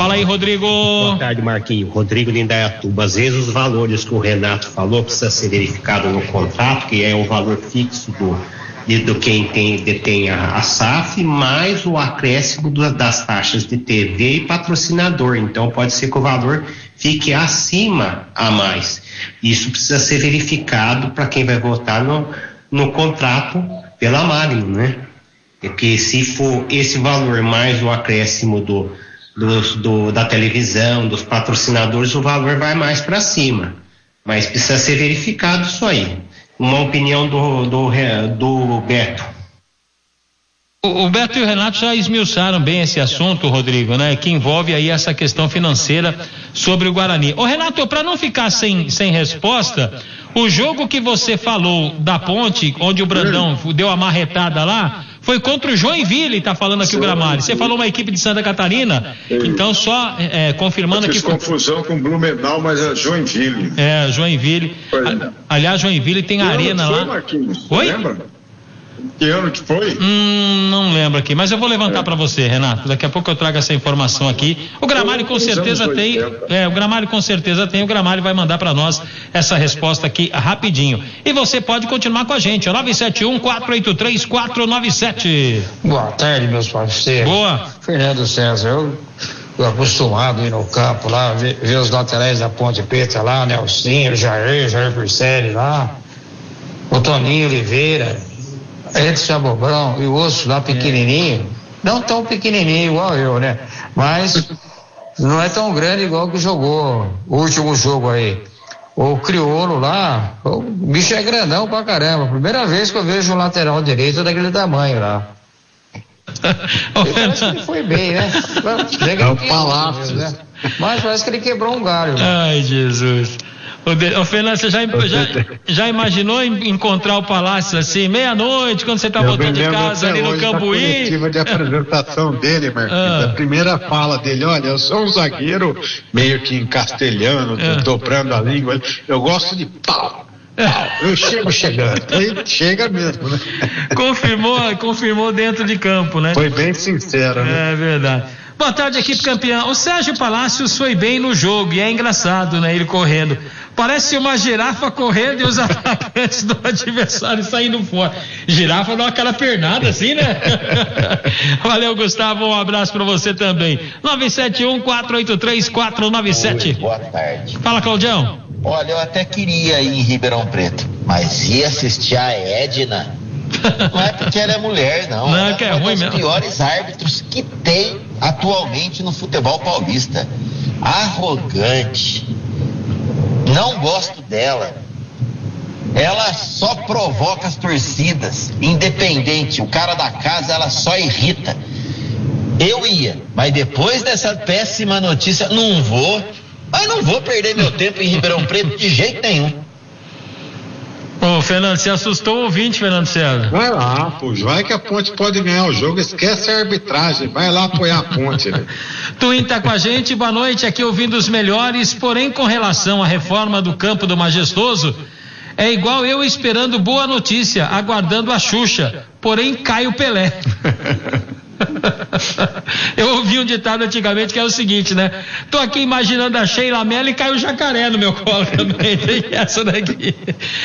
Fala aí, Rodrigo. Boa tarde, Marquinho. Rodrigo de Indaiatuba. Às vezes os valores que o Renato falou precisa ser verificado no contrato, que é o valor fixo do quem detém a SAF, mais o acréscimo das taxas de TV e patrocinador. Então pode ser que o valor fique acima a mais. Isso precisa ser verificado para quem vai votar no contrato pela Magno, né? Porque se for esse valor mais o acréscimo da televisão, dos patrocinadores, o valor vai mais para cima. Mas precisa ser verificado isso aí. Uma opinião do Beto. O Beto e o Renato já esmiuçaram bem esse assunto, Rodrigo, né? Que envolve aí essa questão financeira sobre o Guarani. Ô Renato, para não ficar sem resposta, o jogo que você falou da Ponte, onde o Brandão deu a marretada lá, foi contra o Joinville, tá falando aqui o Gramalho. Você falou uma equipe de Santa Catarina, então só confirmando aqui. Fiz confusão com Blumenau, mas é Joinville. Joinville. Aliás, Joinville tem arena lá. Marquinhos? Oi? Lembra? Que ano que foi? Não lembro aqui, mas eu vou levantar para você, Renato. Daqui a pouco eu trago essa informação aqui. O Gramalho com certeza tem. O Gramalho com certeza tem. O Gramalho vai mandar para nós essa resposta aqui rapidinho. E você pode continuar com a gente. 971-483-497. Boa tarde, meus parceiros. Boa. Fernando César, eu acostumado a ir no campo lá, ver os laterais da Ponte Preta lá, Nelsinho, Jair Pircelli lá, o Toninho Oliveira, Edson Bobrão e o osso lá pequenininho, não tão pequenininho igual eu, né? Mas não é tão grande igual que jogou o último jogo aí. O Criolo lá, o bicho é grandão pra caramba. Primeira vez que eu vejo um lateral direito daquele tamanho lá. Parece que ele foi bem, né? É o Palácio, né? Mas parece que ele quebrou um galho. Ai, Jesus. Ô Fernando, você já imaginou encontrar o Palácio assim, meia-noite, quando você tá voltando de casa ali no Cambuí? A coletiva de apresentação dele, Marquinhos, a primeira fala dele: olha, eu sou um zagueiro meio que em castelhano, dobrando a língua, eu gosto de pau. Eu chego chegando. Aí chega mesmo, né? Confirmou dentro de campo, né? Foi bem sincero, né? É verdade. Boa tarde, equipe campeã. O Sérgio Palácios foi bem no jogo e é engraçado, né? Ele correndo. Parece uma girafa correndo e os atacantes do adversário saindo fora. Girafa dá aquela pernada assim, né? Valeu, Gustavo. Um abraço pra você também. 971-483-497. Boa tarde. Fala, Claudião. Olha, eu até queria ir em Ribeirão Preto, mas ia assistir a Edna. Não é porque ela é mulher, não. Não, ela que é ruim um dos mesmo. piores árbitros que tem atualmente no futebol paulista. Arrogante. Não gosto dela. Ela só provoca as torcidas. Independente. O cara da casa, ela só irrita. Eu ia, mas depois dessa péssima notícia, não vou perder meu tempo em Ribeirão Preto de jeito nenhum. Ô, Fernando, você assustou o ouvinte, Fernando César. Vai lá, pô, vai que a Ponte pode ganhar o jogo, esquece a arbitragem, vai lá apoiar a Ponte, né? Twin tá com a gente, boa noite, aqui ouvindo os melhores, porém com relação à reforma do campo do Majestoso, é igual eu esperando boa notícia, aguardando a Xuxa, porém cai o Pelé. Eu ouvi um ditado antigamente que é o seguinte, né? Tô aqui imaginando a Sheila Mello e caiu o jacaré no meu colo também. Tem essa daqui.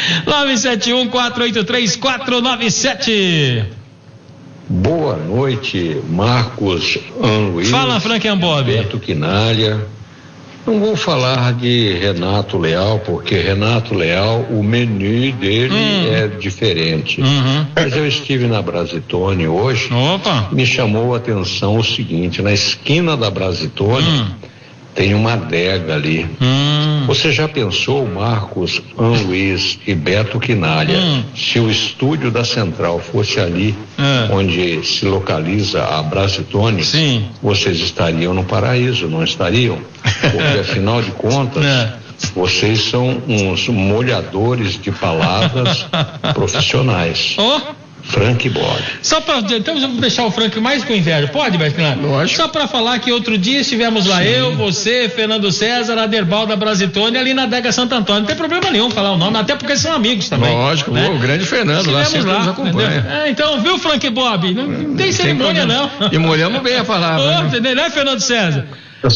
971-483-497. Boa noite, Marcos Luiz. Fala, Frank Ambob. Beto Quinalha. Não vou falar de Renato Leal, porque Renato Leal, o menu dele é diferente. Mas eu estive na Brasitone hoje. Opa. Me chamou a atenção o seguinte: na esquina da Brasitone tem uma adega ali. Você já pensou, Marcos Luiz e Beto Quinalha, se o estúdio da Central fosse ali onde se localiza a Brasitone? Sim. Vocês estariam no paraíso, não estariam? Porque afinal de contas vocês são uns molhadores de palavras profissionais. Frank Bob. Só para então vamos deixar o Frank mais com inveja, pode, Beto? Lógico. Só para falar que outro dia estivemos lá, eu, você, Fernando César, Aderbal da Brasitone, ali na adega Santo Antônio. Não tem problema nenhum falar o nome, até porque são amigos também. Lógico, né? O grande Fernando lá sempre nos acompanha. Então, viu, Frank Bob? Não tem cerimônia não. E molhamos bem a palavra. Entendeu, né, Fernando César?